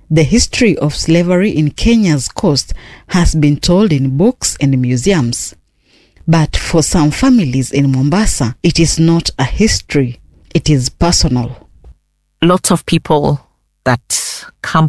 The history of slavery in Kenya's coast has been told in books and museums. But for some families in Mombasa, it is not a history, it is personal. Lots of people that come